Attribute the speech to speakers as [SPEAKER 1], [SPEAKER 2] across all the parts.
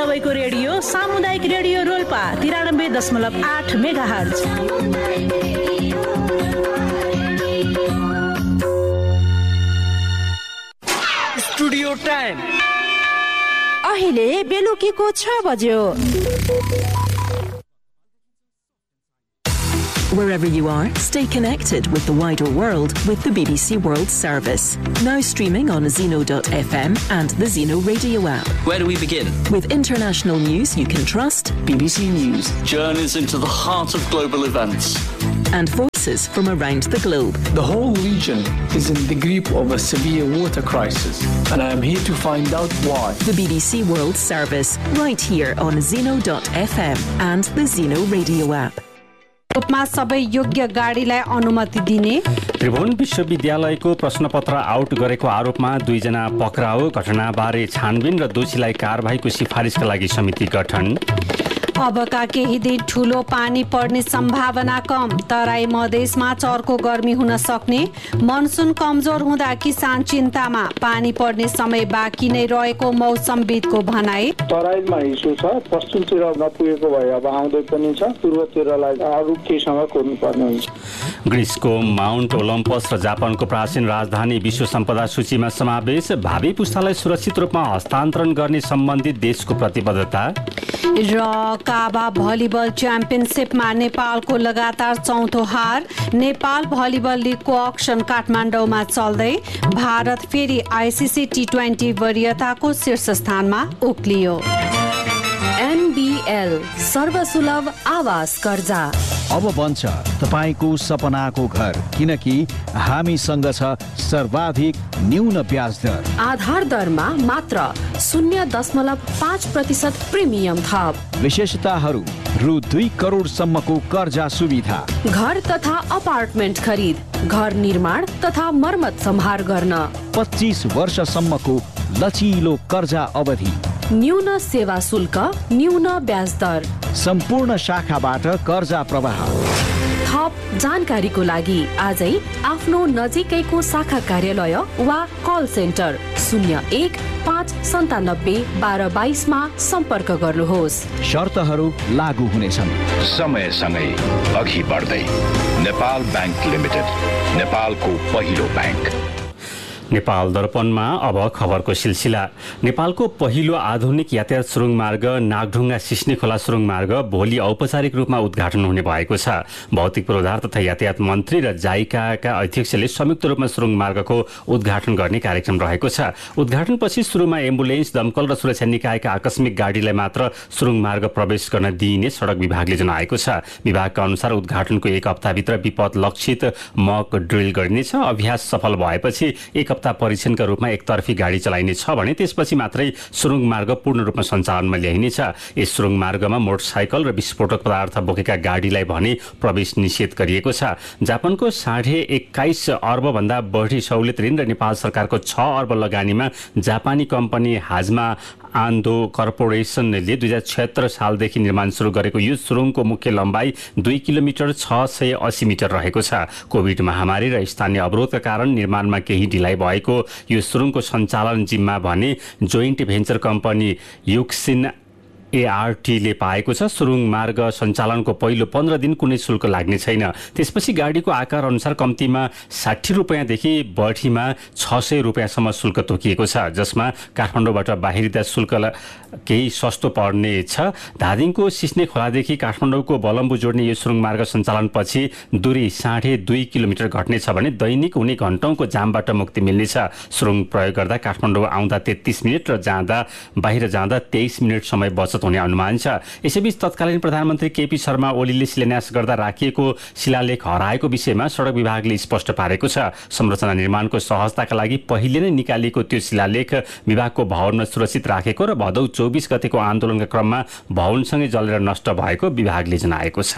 [SPEAKER 1] सबैको रेडियो सामुदायिक radio Rolpa 93.8 megahertz.
[SPEAKER 2] Studio time
[SPEAKER 3] अहिले बेलुकीको 6 बज्यो।
[SPEAKER 4] Wherever you are, stay connected with the wider world with the BBC World Service. Now streaming on Zeno.fm and the Zeno radio app.
[SPEAKER 2] Where do we begin?
[SPEAKER 4] With international news you can trust, BBC News.
[SPEAKER 5] Journeys into the heart of global events.
[SPEAKER 4] And voices from around the globe.
[SPEAKER 6] The whole region is in the grip of a severe water crisis, and I am here to find out why.
[SPEAKER 4] The BBC World Service, right here on Zeno.fm and the Zeno radio app.
[SPEAKER 3] रूपमा सबै योग्य गाडीलाई अनुमति दिने।
[SPEAKER 7] त्रिभुवन विश्वविद्यालयको प्रश्नपत्र out गरेको आरोपमा 2 जना पक्राउ। घटनाबारे छानबिन र दोषीलाई कारबाहीको सिफारिसका लागि समिति गठन।
[SPEAKER 3] अबका केही दिन ठूलो पानी पर्ने सम्भावना कम। तराई मधेसमा चर्को गर्मी हुन सक्ने। मनसुन कमजोर हुँदा किसान चिन्तामा। पानी पर्ने समय बाँकी नै रहेको मौसमविदको भनाई।
[SPEAKER 8] तराईमा हिसो छ, पश्चिमतिर नपुगेको भए अब आउँदै पनि छ, पूर्वतिरलाई अरू केसँग कोर्नु पर्ने हुन्छ।
[SPEAKER 7] ग्रिसको माउन्ट ओलम्पस र जापानको प्राचीन राजधानी विश्व सम्पदा सूचीमा समावेश। भावी पुस्तालाई सुरक्षित रूपमा हस्तान्तरण गर्ने सम्बन्धित देशको प्रतिबद्धता।
[SPEAKER 3] र काबा भलिबल च्याम्पियनसिपमा नेपालको लगातार चौथो हार। नेपाल भलिबल लिगको अक्सन काठमाडौँमा चल्दै। भारत फेरि आइसिसी T20 वरियताको शीर्ष स्थानमा उक्लियो।
[SPEAKER 9] NBL सर्वसुलभ आवास कर्जा
[SPEAKER 10] अब बन्छ तपाईको सपनाको घर, किनकि हामीसँग छ सर्वाधिक न्यून ब्याज दर।
[SPEAKER 9] आधार दरमा मात्र 0.5% प्रिमियम थप।
[SPEAKER 10] विशेषताहरू रु 2 करोड सम्मको कर्जा सुविधा।
[SPEAKER 9] घर तथा अपार्टमेन्ट खरिद, घर निर्माण तथा मर्मत सम्हार गर्न।
[SPEAKER 10] 25 वर्षसम्मको लचिलो कर्जा अवधि।
[SPEAKER 9] न्यून सेवा शुल्क, न्यून ब्याज दर।
[SPEAKER 10] सम्पूर्ण शाखाबाट कर्जा प्रवाह।
[SPEAKER 9] थप जानकारीको लागि आजै आफ्नो नजिकैको शाखा कार्यालय वा कल सेन्टर 01-597-1222 मा सम्पर्क गर्नुहोस्।
[SPEAKER 10] शर्तहरू लागू हुनेछन्।
[SPEAKER 11] समयसँगै अघि बढ्दै नेपाल बैंक लिमिटेड, नेपालको पहिलो बैंक।
[SPEAKER 7] नेपाल दर्पणमा अब खबरको सिलसिला। नेपालको पहिलो आधुनिक यातायात सुरुङ मार्ग नागढुङ्गा सिस्ने खोला सुरुङ मार्ग भोलि औपचारिक रूपमा उद्घाटन हुने भएको छ। भौतिक पूर्वाधार तथा यातायात मन्त्री र जाइकाका अध्यक्षले संयुक्त रूपमा सुरुङ मार्गको उद्घाटन गर्ने कार्यक्रम रहेको छ। उद्घाटनपछि सुरुमा एम्बुलेन्स, दमकल र सुरक्षा निकायका आकस्मिक गाडीलाई मात्र सुरुङ मार्ग प्रवेश गर्न दिइने सडक विभागले जनाएको छ। विभागका अनुसार उद्घाटनको 1 हप्ताभित्र विपद लक्षित मक ड्रिल गरिनेछ। अभ्यास सफल भएपछि 1 हप्ता परीक्षणका रूपमा एकतर्फी गाडी चलाइनेछ भने त्यसपछि मात्रै सुरुङ मार्ग पूर्ण रूपमा सञ्चालनमा ल्याइनेछ। यस सुरुङ मार्गमा मोटरसाइकल र विस्फोटक पदार्थ बोकेका गाडीलाई भने प्रवेश निषेध गरिएको छ। जापानको 21.5 अर्ब भन्दा बढी सहुलियत ऋण र नेपाल सरकारको 6 अर्ब लगानीमा जापानी कम्पनी हाजमा आन्दो कर्पोरेसनले 2076 सालदेखि निर्माण सुरु गरेको यो सुरुङको मुख्य लम्बाइ 2 किलोमिटर 680 मिटर रहेको छ। कोभिड महामारी र स्थानीय अवरोधका कारण निर्माणमा केही ढिलाइ भएको यो सुरुङको सञ्चालन जिम्मा भने जोइन्ट भेन्चर कम्पनी युक्सिन ARTले पाएको छ। सुरुङ मार्ग सञ्चालनको पहिलो 15 दिन कुनै शुल्क लाग्ने छैन। त्यसपछि गाडीको आकार अनुसार कम्तीमा 60 रुपैयाँदेखि बढीमा 600 रुपैयाँसम्म शुल्क तोकिएको छ, जसमा काठमाडौँबाट बाहिरिँदा शुल्क केही सस्तो पर्ने छ। धादिङको सिस्ने खोलादेखि काठमाडौँको बलम्बु जोड्ने यो सुरुङ मार्ग सञ्चालनपछि दूरी 2.5 किलोमिटर घट्नेछ भने दैनिक हुने घण्टौँको जामबाट मुक्ति मिल्नेछ। सुरुङ प्रयोग गर्दा काठमाडौँ आउँदा 33 मिनट र बाहिर जाँदा 23 मिनट समय बचत हुने अनुमान छ। यसैबीच तत्कालीन प्रधानमन्त्री केपी शर्मा ओलीले शिलान्यास गर्दा राखिएको शिलालेख हराएको विषयमा सडक विभागले स्पष्ट पारेको छ। संरचना निर्माणको सहजताका लागि पहिले नै निकालिएको त्यो शिलालेख विभागको भवनमा सुरक्षित राखेको र भदौ 24 गतेको आन्दोलनका क्रममा भवनसँगै जलेर नष्ट भएको विभागले जनाएको छ।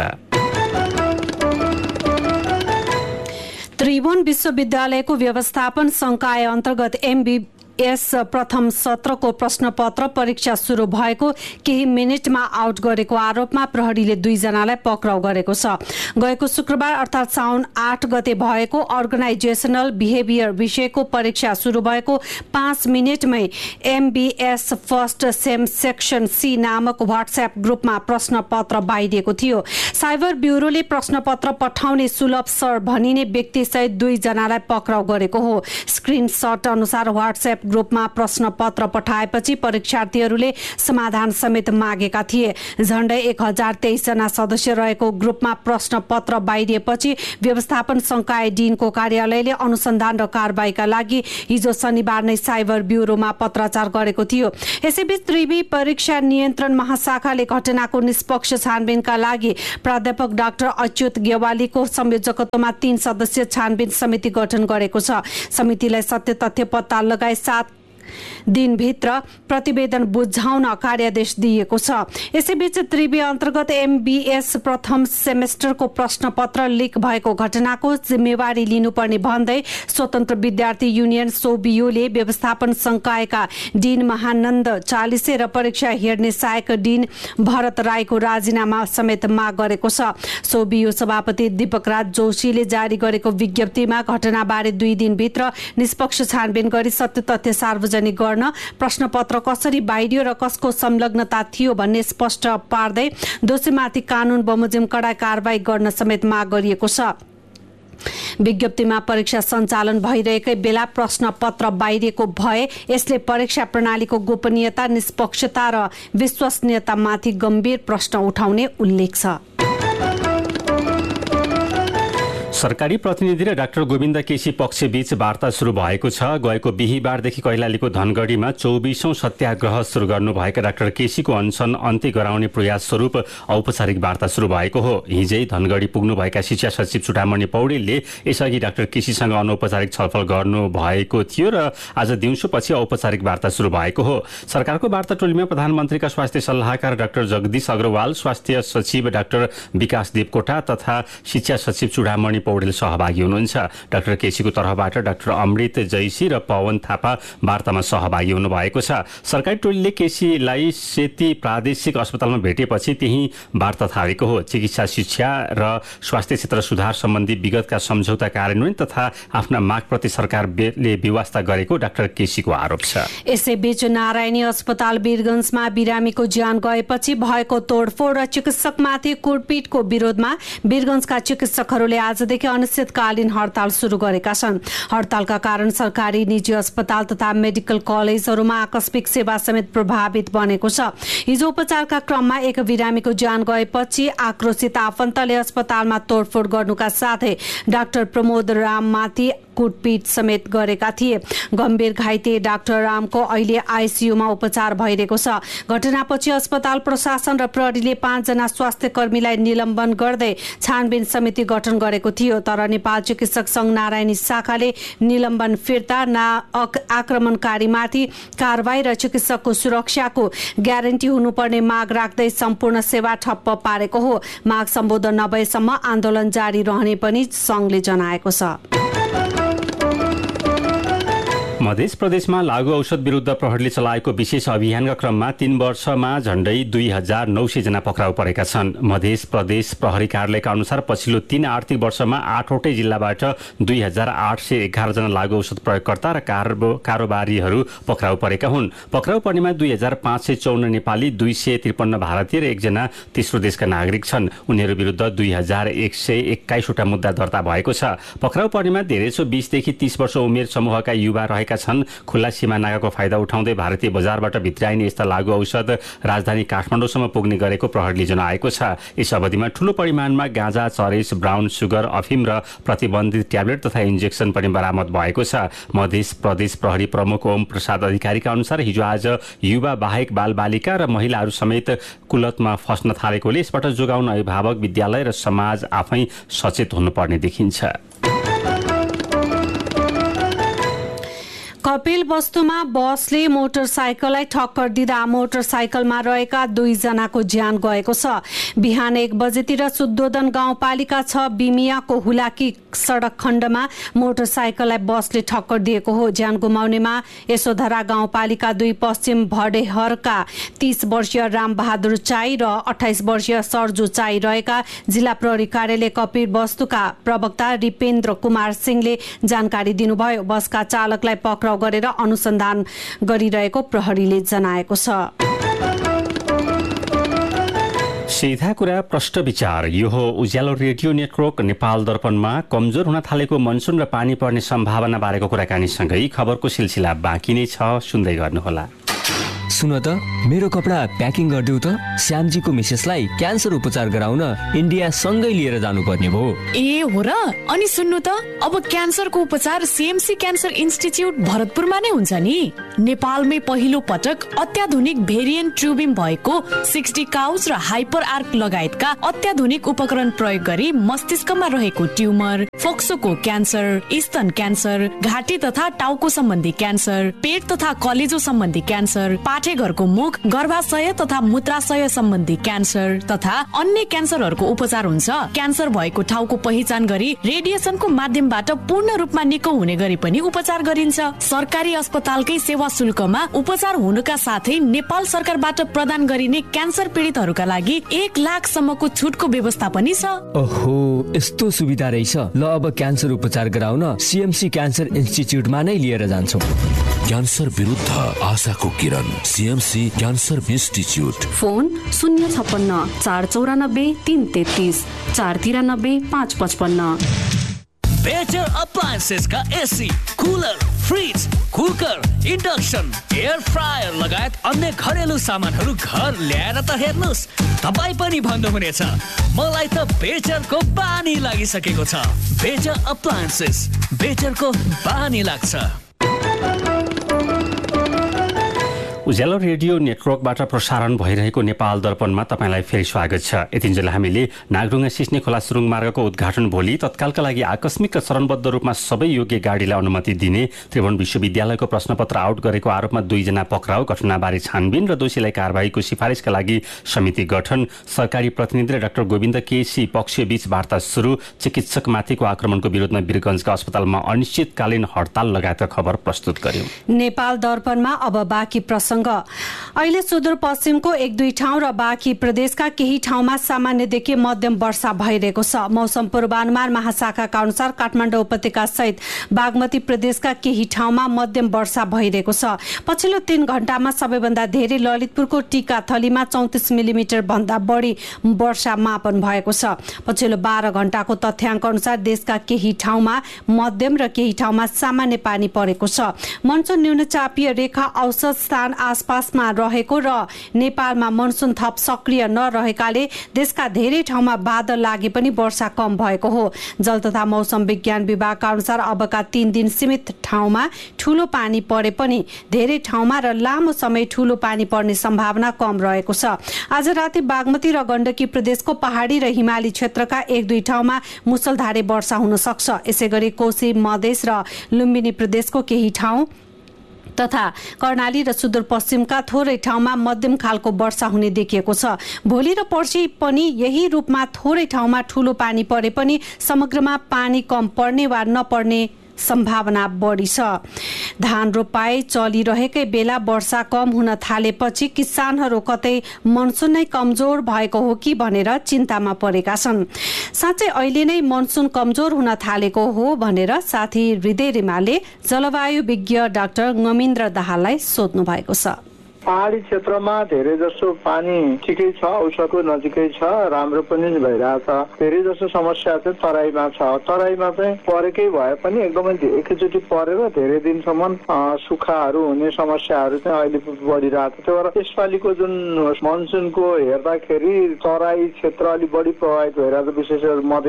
[SPEAKER 3] त्रिभुवन विश्वविद्यालयको व्यवस्थापन संकाय अन्तर्गत MBS प्रथम सत्रको प्रश्नपत्र परीक्षा सुरु भएको केही मिनेटमा आउट गरेको आरोपमा प्रहरीले 2 जनालाई पक्राउ गरेको छ। गएको शुक्रबार अर्थात् साउन 8 गते भएको अर्गनाइजेसनल बिहेभियर विषयको परीक्षा सुरु भएको 5 मिनेटमै MBS first sem section C नामक व्हाट्सएप ग्रुपमा प्रश्नपत्र बाहिरिएको थियो। साइबर ब्युरोले प्रश्नपत्र पठाउने सुलभ सर भनिने व्यक्तिसहित 2 जनालाई पक्राउ गरेको हो। स्क्रिनशट अनुसार व्हाट्सएप ग्रुपमा प्रश्नपत्र पठाएपछि परीक्षार्थीहरूले समाधान समेत मागेका थिए। झण्डै 1023 जना सदस्य रहेको ग्रुपमा प्रश्नपत्र बाहिरिएपछि व्यवस्थापन संकाय डिनको कार्यालयले अनुसन्धान र कारबाहीका लागि हिजो शनिबार नै साइबर ब्युरोमा पत्राचार गरेको थियो। यसैबीच त्रिवी परीक्षा नियन्त्रण महाशाखाले घटनाको निष्पक्ष छानबिनका लागि प्राध्यापक डाक्टर अच्युत गेवालीको संयोजकत्वमा 3 सदस्यीय छानबिन समिति गठन गरेको छ। समितिलाई सत्य तथ्य पत्ता लगाए 7 दिनभित्र प्रतिवेदन बुझाउन कार्यादेश दिएको छ। यसैबीच त्रिवी अन्तर्गत MBS प्रथम सेमेस्टरको प्रश्नपत्र लिक भएको घटनाको जिम्मेवारी लिनुपर्ने भन्दै स्वतन्त्र विद्यार्थी युनियन सोबियोले व्यवस्थापन संकायका डिन महानन्द चालिसे र परीक्षा हेर्ने सहायक डिन भरत राईको राजीनामा समेत माग गरेको छ। सोबियो सभापति दीपक राज जोशीले जारी गरेको विज्ञप्तिमा घटनाबारे 2 दिनभित्र निष्पक्ष छानबिन गरी सत्य तथ्य सार्वजनिक गर्न, प्रश्नपत्र कसरी बाहिरियो र कसको संलग्नता थियो भन्ने स्पष्ट पार्दै दोषीमाथि कानून बमोजिम कडाई कारबाही गर्न समेत माग गरिएको छ। विज्ञप्तिमा परीक्षा सञ्चालन भइरहेकै बेला प्रश्नपत्र बाहिरिएको भए यसले परीक्षा प्रणालीको गोपनीयता, निष्पक्षता र विश्वसनीयतामाथि गम्भीर प्रश्न उठाउने उल्लेख छ।
[SPEAKER 7] सरकारी प्रतिनिधि र डाक्टर गोविन्द केसी पक्षबीच वार्ता सुरु भएको छ। गएको बिहीबारदेखि कैलालीको धनगढीमा 24औं सत्याग्रह सुरु गर्नुभएका डाक्टर केसीको अनसन अन्त्य गराउने प्रयास स्वरूप औपचारिक वार्ता सुरु भएको हो। हिजै धनगढी पुग्नुभएका शिक्षा सचिव चुडामणि पौडेलले यसअघि डाक्टर केसीसँग अनौपचारिक छलफल गर्नु भएको थियो र आज दिउँसोपछि औपचारिक वार्ता सुरु भएको हो। सरकारको वार्ता टोलीमा प्रधानमन्त्रीका स्वास्थ्य सल्लाहकार डाक्टर जगदीश अग्रवाल, स्वास्थ्य सचिव डाक्टर विकास देवकोटा तथा शिक्षा सचिव चुडामणि पौडेल सहभागी हुनुहुन्छ। डाक्टर केसीको तर्फबाट डाक्टर अमृत जैसी र पवन थापा वार्तामा सहभागी हुनुभएको छ। सरकारी टोलीले केसीलाई सेती प्रादेशिक अस्पतालमा भेटेपछि त्यही वार्ता थालेको हो। चिकित्सा, शिक्षा र स्वास्थ्य क्षेत्र सुधार सम्बन्धी विगतका सम्झौता कार्यान्वयन तथा आफ्ना मागप्रति सरकारले व्यवस्था गरेको डाक्टर केसीको आरोप छ।
[SPEAKER 3] यसैबीच नारायणी अस्पताल वीरगञ्जमा बिरामीको ज्यान गएपछि भएको तोडफोड र चिकित्सकमाथि कुटपिटको विरोधमा वीरगञ्जका चिकित्सकहरूले आजदेखि अनिश्चितकालीन हडताल सुरु गरेका छन्। हडतालका कारण सरकारी, निजी अस्पताल तथा मेडिकल कलेजहरूमा आकस्मिक सेवा समेत प्रभावित बनेको छ। हिजो उपचारका क्रममा एक बिरामीको ज्यान गएपछि आक्रोशित आफन्तले अस्पतालमा तोडफोड गर्नुका साथै डाक्टर प्रमोद राममाथि कुटपिट समेत गरेका थिए। गम्भीर घाइते डाक्टर रामको अहिले आइसियूमा उपचार भइरहेको छ। घटनापछि अस्पताल प्रशासन र प्रहरीले 5 जना स्वास्थ्य कर्मीलाई निलम्बन गर्दै छानबिन समिति गठन गरेको थियो। तर नेपाल चिकित्सक संघ नारायणी शाखाले निलम्बन फिर्ता, आक्रमणकारीमाथि कारबाही र चिकित्सकको सुरक्षाको ग्यारेन्टी हुनुपर्ने माग राख्दै सम्पूर्ण सेवा ठप्प पारेको हो। माग सम्बोधन नभएसम्म आन्दोलन जारी रहने पनि संघले जनाएको छ।
[SPEAKER 7] मध्य प्रदेशमा लागू औषध विरुद्ध प्रहरीले चलाएको विशेष अभियानका क्रममा 3 वर्षमा झण्डै 2900 जना पक्राउ परेका छन्। मध्य प्रदेश प्रहरी कार्यालयका अनुसार पछिल्लो 3 आर्थिक वर्षमा 8वटै जिल्लाबाट 2811 जना लागू औषध प्रयोगकर्ता र कारोबारीहरू पक्राउ परेका हुन्। पक्राउ पर्नेमा 2554 नेपाली, 253 भारतीय र 1 जना तेस्रो देशका नागरिक छन्। उनीहरू विरुद्ध 2121 वटा मुद्दा दर्ता भएको छ। पक्राउ पर्नेमा धेरैसो 20 देखि 30 वर्ष उमेर समूहका युवा रहेका छन्। खुल्ला सीमा नाकाको फाइदा उठाउँदै भारतीय बजारबाट भित्राइने यस्ता लागू औषध राजधानी काठमाडौँसम्म पुग्ने गरेको प्रहरीले जनाएको छ। यस अवधिमा ठूलो परिमाणमा गाँजा, चरेस, ब्राउन सुगर, अफिम र प्रतिबन्धित ट्याब्लेट तथा इन्जेक्सन पनि बरामद भएको छ। मध्य प्रदेश प्रहरी प्रमुख ओम प्रसाद अधिकारीका अनुसार हिजो आज युवा बाहेक बालबालिका र महिलाहरू समेत कुलतमा फस्न थालेकोले यसबाट जोगाउन अभिभावक, विद्यालय र समाज आफै सचेत हुनुपर्ने देखिन्छ।
[SPEAKER 3] कपिलवस्तुमा बसले मोटरसाइकललाई ठक्कर दिँदा मोटरसाइकलमा रहेका 2 जनाको ज्यान गएको छ। बिहान 1 बजेतिर सुद्धोदन गाउँपालिका 6 बिमियाको हुलाकी सडक खण्डमा मोटरसाइकललाई बसले ठक्कर दिएको हो। ज्यान गुमाउनेमा यशोधरा गाउँपालिका 2 पश्चिम भडेहरका 30 वर्षीय रामबहादुर चाई र 28 वर्षीय सर्जु चाई रहेका जिल्ला प्रहरी कार्यालय कपिलवस्तुका प्रवक्ता रिपेन्द्र कुमार सिंहले जानकारी दिनुभयो। बसका चालकलाई पक्राउ गरेर अनुसन्धान गरिरहेको प्रहरीले जनाएको छ।
[SPEAKER 7] सीधा कुरा प्रष्ट विचार। यो हो उज्यालो रेडियो नेटवर्क नेपाल दर्पणमा कमजोर हुन थालेको मनसुन र पानी पर्ने सम्भावना बारेको कुराकानीसँगै खबरको सिलसिला बाँकी नै छ, सुन्दै गर्नुहोला।
[SPEAKER 2] सुन त, मेरो कपडा प्याकिङ गरिदेऊ त। श्यामजीको मिसेसलाई क्यान्सर उपचार गराउन इन्डिया सँगै लिएर जानुपर्ने भयो।
[SPEAKER 12] ए हो र? अनि सुन्नु त, अब क्यान्सरको उपचार सीएमसी क्यान्सर इन्स्टिच्युट भरतपुरमा नै हुन्छ नि। नेपालमै पहिलो पटक अत्याधुनिक भेरिएन्ट ट्युबिम भएको 60 काउच र हाइपर आर्क लगायतका अत्याधुनिक उपकरण प्रयोग गरी मस्तिष्कमा रहेको ट्युमर, फोक्सोको क्यान्सर, स्तन क्यान्सर, घाँटी तथा टाउको सम्बन्धी क्यान्सर, पेट तथा कलेजो सम्बन्धी क्यान्सर, पाठेघरको मुख, गर्भाशय तथा मूत्राशय सम्बन्धी क्यान्सर तथा अन्य क्यान्सरहरूको उपचार हुन्छ। क्यान्सर भएको ठाउँको पहिचान गरी रेडिएसनको माध्यमबाट पूर्ण रूपमा निको हुने गरी पनि उपचार गरिन्छ। सरकारी अस्पतालकै सेवा शुल्कमा उपचार हुनुका साथै नेपाल सरकारबाट प्रदान गरिने क्यान्सर पीडितहरूका लागि 1 लाखसम्मको छुटको व्यवस्था पनि छ।
[SPEAKER 2] ओहो, यस्तो सुविधा रहेछ। ल, अब क्यान्सर उपचार गराउन सीएमसी क्यान्सर इन्स्टिच्युटमा नै लिएर जान्छौँ।
[SPEAKER 13] क्यान्सर विरुद्ध आशाको किरण, CMC cancer institute.
[SPEAKER 9] Phone 056 494 333 493 555।
[SPEAKER 14] Better appliances का AC, cooler, fridge, cooker, induction, air fryer लगायत अन्य घरेलु सामानहरू घर ल्याएर त हेर्नुस्, तपाईँ पनि भन्नुहुनेछ मलाई त बेटरको बानी लागिसकेको छ। बेटर अप्लायन्सेस, बेटरको बानी लाग्छ।
[SPEAKER 7] उज्यालो रेडियो नेटवर्कबाट प्रसारण भइरहेको नेपाल दर्पणमा तपाईँलाई फेरि स्वागत छ। यतिन्जेल हामीले नागढुङ्गा सिस्ने खोला सुरुङ मार्गको उद्घाटन भोलि तत्कालका लागि आकस्मिक र चरणबद्ध रूपमा सबै योग्य गाडीलाई अनुमति दिने, त्रिभुवन विश्वविद्यालयको प्रश्नपत्र आउट गरेको आरोपमा 2 जना पक्राउ, घटनाबारे छानबिन र दोषीलाई कारबाहीको सिफारिसका लागि समिति गठन, सरकारी प्रतिनिधि र डाक्टर गोविन्द केसी पक्षबीच वार्ता सुरु, चिकित्सकमाथिको आक्रमणको विरोधमा वीरगञ्जका अस्पतालमा अनिश्चितकालीन हडताल लगायतका खबर प्रस्तुत गर्यौं।
[SPEAKER 3] नेपाल दर्पणमा अब बाँकी प्रसङ्ग। अहिले सुदूरपश्चिमको 1-2 ठाउँ र बाँकी प्रदेशका केही ठाउँमा सामान्यदेखि मध्यम वर्षा भइरहेको छ। मौसम पूर्वानुमान महाशाखाका अनुसार काठमाडौँ उपत्यका सहित बागमती प्रदेशका केही ठाउँमा मध्यम वर्षा भइरहेको छ। पछिल्लो 3 घण्टामा सबैभन्दा धेरै ललितपुरको टिकाथलीमा 34 मिलिमिटर भन्दा बढी वर्षा मापन भएको छ। पछिल्लो 12 घण्टाको तथ्याङ्क अनुसार देशका केही ठाउँमा मध्यम र केही ठाउँमा सामान्य पानी परेको छ। मनसुन न्यूनचापीय रेखा औसत स्थान आसपासमा रहेको र नेपालमा मनसुन थप सक्रिय नरहेकाले देशका धेरै ठाउँमा बादल लागे पनि वर्षा कम भएको हो। जल तथा मौसम विज्ञान विभागका अनुसार अबका 3 दिन सीमित ठाउँमा ठूलो पानी परे पनि धेरै ठाउँमा र लामो समय ठूलो पानी पर्ने सम्भावना कम रहेको छ। आज राति बागमती र गण्डकी प्रदेशको पहाडी र हिमाली क्षेत्रका 1-2 ठाउँमा मुसलधारे वर्षा हुन सक्छ। यसैगरी कोशी मधेस र लुम्बिनी प्रदेशको केही ठाउँ तथा कर्णाली र सुदूरपश्चिमका थोरै ठाउँमा मध्यम खालको वर्षा हुने देखिएको छ। भोलि र पर्सि पनि यही रूपमा थोरै ठाउँमा ठूलो पानी परे पनि समग्रमा पानी कम पर्ने वा नपर्ने सम्भावना बढी छ। धान रोपाई चलिरहेकै बेला वर्षा कम हुन थालेपछि किसानहरू कतै मनसुन नै कमजोर भएको हो कि भनेर चिन्तामा परेका छन्। साँच्चै अहिले नै मनसुन कमजोर हुन थालेको हो भनेर साथी हृदय रिमालले जलवायु विज्ञ डाक्टर गमिन्द्र दाहाललाई सोध्नु भएको छ।
[SPEAKER 8] पहाडी क्षेत्रमा धेरै जसो पानी ठिकै छ, औसतको नजिकै छ, राम्रो पनि भइरहेछ। धेरै जसो समस्या चाहिँ तराईमा छ। तराईमा चाहिँ परेकै भए पनि एकदमै एकैचोटि परेर धेरै दिनसम्म सुक्खाहरू हुने समस्याहरू चाहिँ अहिले बढिरहेको छ। त्यही भएर यसपालिको जुन मनसुनको हेर्दाखेरि तराई क्षेत्र अलि बढी प्रभावित भइरहेको, विशेष गरी मधेस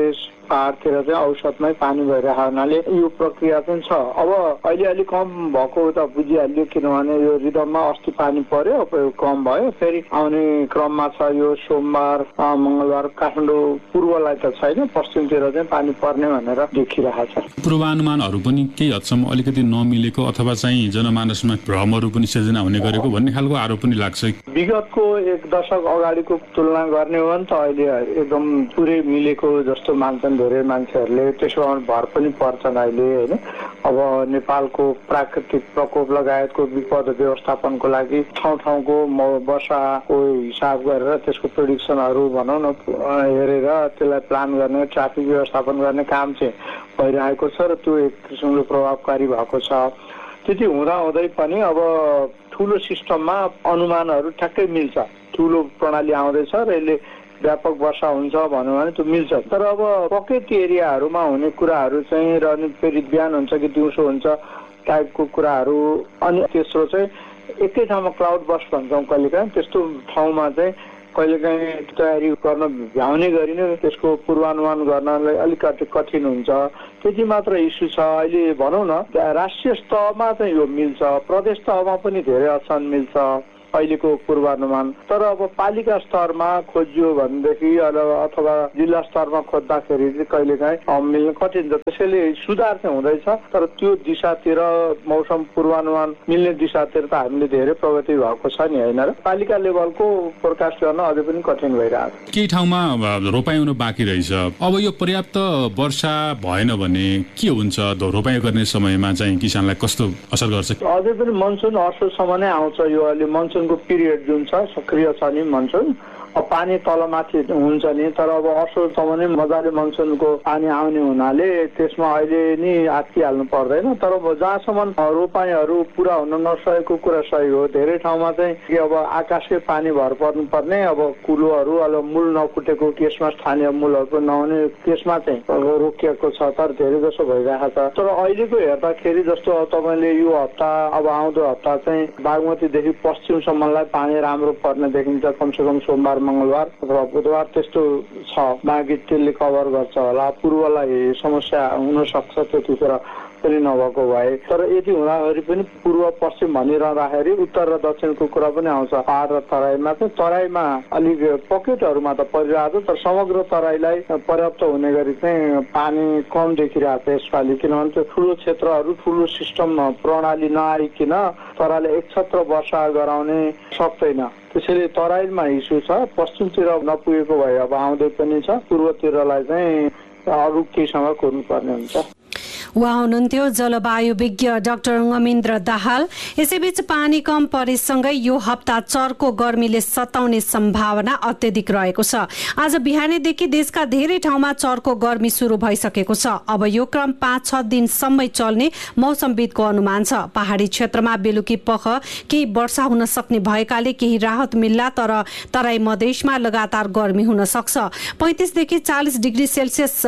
[SPEAKER 8] पहाडतिर चाहिँ औसतमै पानी भइरहेको हुनाले यो प्रक्रिया चाहिँ छ। अब अहिले अलिक कम भएको त बुझिहाल्यो, किनभने यो रिदममा अस्ति पानी पर्यो, अब यो कम भयो, फेरि आउने क्रममा छ। यो सोमबार मंगलबार काठमाडौँ पूर्वलाई त छैन, पश्चिमतिर चाहिँ पानी पर्ने भनेर देखिरहेको छ।
[SPEAKER 15] पूर्वानुमानहरू पनि केही हदसम्म अलिकति नमिलेको अथवा चाहिँ जनमानसमा भ्रमहरू पनि सिर्जना हुने गरेको भन्ने खालको आरोप पनि लाग्छ।
[SPEAKER 8] विगतको 1 दशक अगाडिको तुलना गर्ने हो भने त अहिले एकदम पुरै मिलेको जस्तो मान्छन् धेरै मान्छेहरूले। त्यसमा भर पनि पर्छन् अहिले हैन। अब नेपालको प्राकृतिक प्रकोप लगायतको विपद व्यवस्थापनको लागि ठाउँ-ठाउँको वर्षाको हिसाब गरेर त्यसको प्रेडिक्सनहरू भनौँ न हेरेर त्यसलाई प्लान गर्ने, ट्राफिक व्यवस्थापन गर्ने काम चाहिँ भइरहेको छ र त्यो एक किसिमले प्रभावकारी भएको छ। त्यति हुँदाहुँदै पनि अब ठुलो सिस्टममा अनुमानहरू ठ्याक्कै मिल्छ। ठुलो प्रणाली आउँदैछ र यसले व्यापक वर्षा हुन्छ भन्यो भने त्यो मिल्छ। तर अब पकेट एरियाहरूमा हुने कुराहरू चाहिँ र अनि फेरि बिहान हुन्छ कि दिउँसो हुन्छ टाइपको कुराहरू, अनि तेस्रो चाहिँ एकै ठाउँमा क्लाउड बस्ट भन्छौँ कहिलेकाहीँ, त्यस्तो ठाउँमा चाहिँ कहिलेकाहीँ तयारी गर्न भ्याउने गरी नै त्यसको पूर्वानुमान गर्नलाई अलिकति कठिन हुन्छ। त्यति मात्र इस्यु छ। अहिले भनौँ न राष्ट्रिय स्तरमा चाहिँ यो मिल्छ, प्रदेश तहमा पनि धेरै असन मिल्छ अहिलेको पूर्वानुमान। तर अब पालिका स्तरमा खोजियो भनेदेखि अथवा जिल्ला स्तरमा खोज्दाखेरि चाहिँ कहिलेकाहीँ मिल्न कठिन छ। त्यसैले सुधार चाहिँ हुँदैछ, तर त्यो दिशातिर मौसम पूर्वानुमान मिल्ने दिशातिर त हामीले धेरै प्रगति भएको छ नि हैन र। पालिका लेभलको फोरकास्ट गर्न अझै पनि कठिन भइरहेको छ।
[SPEAKER 15] केही ठाउँमा रोपाइ हुन बाँकी रहेछ। अब यो पर्याप्त वर्षा भएन भने के हुन्छ? रोपाइ गर्ने समयमा चाहिँ किसानलाई कस्तो असर गर्छ?
[SPEAKER 8] अझै पनि मनसुन असोजसम्म नै आउँछ। यो अहिले मनसुनको पिरियड जुन छ सक्रिय छ नि मनसुन, पानी तलमाथि हुन्छ नि, तर अब असोजसम्म नै मजाले मनसुनको पानी आउने हुनाले त्यसमा अहिले नि आत्तिहाल्नु पर्दैन। तर जहाँसम्म रोपाइँहरू पुरा हुन नसकेको कुरा सही हो। धेरै ठाउँमा चाहिँ अब आकाशकै पानी भर पर्नुपर्ने, अब कुलोहरू अब मूल नफुटेको केसमा स्थानीय मूलहरूको नहुने केसमा चाहिँ रोकिएको छ, तर धेरै जसो भइरहेको छ। तर अहिलेको हेर्दाखेरि जस्तो तपाईँले यो हप्ता अब आउँदो हप्ता चाहिँ बागमतीदेखि पश्चिमसम्मलाई पानी राम्रो पर्ने देखिन्छ। कमसेकम सोमबार मंगलबार अथवा बुधबार त्यस्तो छ। बाँकी त्यसले कभर गर्छ होला। पूर्वलाई समस्या हुन सक्छ त्यतिखेर पनि नभएको भए। तर यति हुँदाखेरि पनि पूर्व पश्चिम भनिरहँदाखेरि उत्तर र दक्षिणको कुरा पनि आउँछ। पहाड र तराईमा चाहिँ तराईमा अलिक पकेटहरूमा त परिरहेको छ, तर समग्र तराईलाई पर्याप्त हुने गरी चाहिँ पानी कम देखिरहेको छ यसपालि। किनभने त्यो ठुलो क्षेत्रहरू ठुलो सिस्टम प्रणाली नआइकन तराईले एकछत्र वर्षा गराउने सक्दैन। त्यसैले तराईमा इस्यु छ। पश्चिमतिर नपुगेको भए अब आउँदै पनि छ। पूर्वतिरलाई चाहिँ अरू केहीसँग कुर्नुपर्ने हुन्छ।
[SPEAKER 3] उहाँ हुनुहुन्थ्यो जलवायु विज्ञ डाक्टर अमिन्द्र दाहाल। यसैबीच पानी कम परेसँगै यो हप्ता चर्को गर्मीले सताउने सम्भावना अत्यधिक रहेको छ। आज बिहानैदेखि देशका धेरै ठाउँमा चर्को गर्मी सुरु भइसकेको छ। अब यो क्रम 5-6 दिनसम्मै चल्ने मौसमविदको अनुमान छ। पहाडी क्षेत्रमा बेलुकी पख केही वर्षा हुन सक्ने भएकाले केही राहत मिल्ला, तर तराई मधेसमा लगातार गर्मी हुन सक्छ। 35 देखि 40 डिग्री सेल्सियस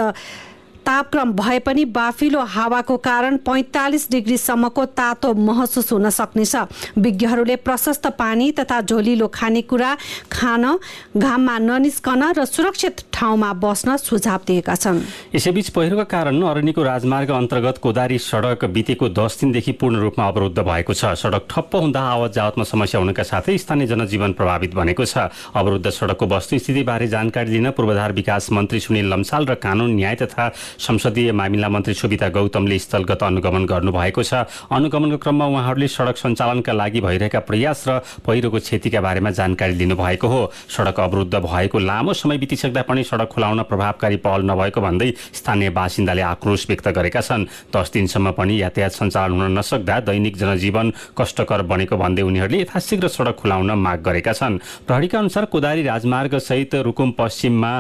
[SPEAKER 3] तापक्रम भए पनि बाफिलो हावाको कारण 45 डिग्रीसम्मको तातो महसुस हुन सक्नेछ। विज्ञहरूले प्रशस्त पानी तथा झोलिलो खानेकुरा खान, घाममा ननिस्कन र सुरक्षित ठाउँमा बस्न सुझाव दिएका छन्।
[SPEAKER 7] यसैबीच पहिरोका कारण अरनिको राजमार्ग अन्तर्गत कोदारी सडक बितेको 10 दिनदेखि पूर्ण रूपमा अवरुद्ध भएको छ। सडक ठप्प हुँदा आवत जावतमा समस्या हुनका साथै स्थानीय जनजीवन प्रभावित बनेको छ। अवरुद्ध सडकको वस्तुस्थितिबारे जानकारी दिन पूर्वाधार विकास मन्त्री सुनिल लम्साल र कानून न्याय तथा संसदीय मामिला मन्त्री सुविता गौतमले स्थलगत अनुगमन गर्नुभएको छ। अनुगमनको क्रममा उहाँहरूले सडक सञ्चालनका लागि भइरहेका प्रयास र पहिरोको क्षतिका बारेमा जानकारी लिनुभएको हो। सडक अवरुद्ध भएको लामो समय बितिसक्दा पनि सडक खुलाउन प्रभावकारी पहल नभएको भन्दै स्थानीय बासिन्दाले आक्रोश व्यक्त गरेका छन्। 10 दिनसम्म पनि यातायात सञ्चालन हुन नसक्दा दैनिक जनजीवन कष्टकर बनेको भन्दै उनीहरूले यथाशीघ्र सडक खुलाउन माग गरेका छन्। प्रहरीका अनुसार कोदारी राजमार्ग सहित रुकुम पश्चिममा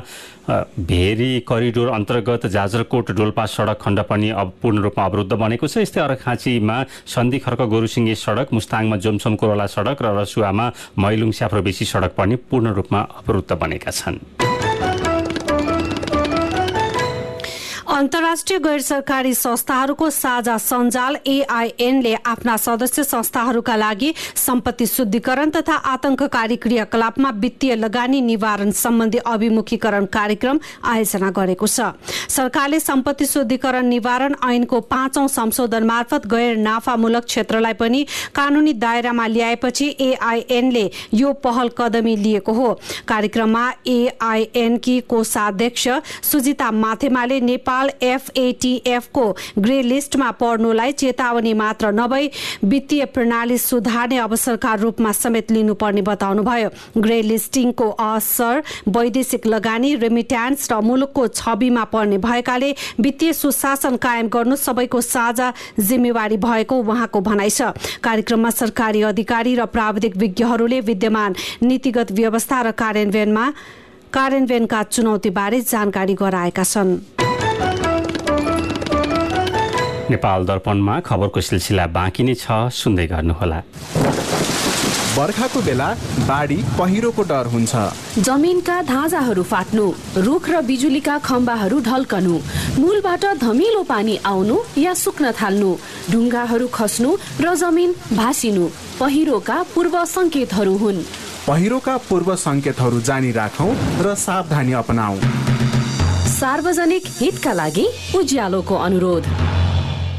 [SPEAKER 7] भेरी करिडोर अन्तर्गत जाजरकोट डोल्पा सडक खण्ड पनि पूर्ण रूपमा अवरुद्ध बनेको छ। यस्तै अर्खाँचीमा सन्धि खर्क गोरुसिङ्गे सडक, मुस्ताङमा जोमसोम कोरोला सडक र रसुवामा मैलुङ स्याफ्रोबेसी सडक पनि पूर्ण रूपमा अवरुद्ध बनेका छन्।
[SPEAKER 3] अन्तर्राष्ट्रिय गैर सरकारी संस्थाहरूको साझा सञ्जाल AIN ले आफ्ना सदस्य संस्थाहरूका लागि सम्पत्ति शुद्धिकरण तथा आतंककारी क्रियाकलापमा वित्तीय लगानी निवारण सम्बन्धी अभिमुखीकरण कार्यक्रम आयोजना गरेको छ। सरकारले सम्पत्ति शुद्धिकरण निवारण ऐनको 5औं संशोधन मार्फत गैर नाफामूलक क्षेत्रलाई पनि कानूनी दायरामा ल्याएपछि AIN ले यो पहल कदमी लिएको हो। कार्यक्रममा AIN की कोषाध्यक्ष सुजिता माथेमाले नेपाल FATF को ग्रे लिस्टमा पर्नुलाई चेतावनी मात्र नभई वित्तीय प्रणाली सुधार्ने अवसरका रूपमा समेत लिनुपर्ने बताउनुभयो। ग्रे लिस्टिङको असर वैदेशिक लगानी, रेमिट्यान्स र मुलुकको छविमा पर्ने भएकाले वित्तीय सुशासन कायम गर्नु सबैको साझा जिम्मेवारी भएको उहाँको भनाइ छ। कार्यक्रममा सरकारी अधिकारी र प्राविधिक विज्ञहरूले विद्यमान नीतिगत व्यवस्था र कार्यान्वयनका चुनौतीबारे जानकारी गराएका छन्।
[SPEAKER 7] नेपाल दर्पणमा खबरको सिलसिला बाँकी नै छ, सुन्दै गर्नुहोला।
[SPEAKER 16] बर्खाको बेला बाढी पहिरोको डर हुन्छ।
[SPEAKER 9] जमिनका धाजाहरू फाट्नु, रुख र बिजुलीका खम्बाहरू ढल्कनु, मूलबाट धमिलो पानी आउनु या सुक्न थाल्नु, ढुङ्गाहरू खस्नु र जमिन भासिनु पहिरोका पूर्व संकेतहरू हुन्।
[SPEAKER 16] पहिरोका पूर्व संकेतहरू जानी राखौं र सावधानी अपनाऊ।
[SPEAKER 9] सार्वजनिक हितका लागि उज्यालोको अनुरोध।